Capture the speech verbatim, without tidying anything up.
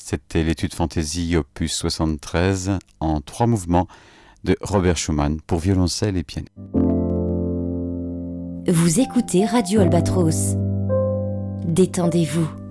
C'était l'étude fantaisie opus soixante-treize en trois mouvements de Robert Schumann pour violoncelle et piano. Vous écoutez Radio Albatros. Détendez-vous.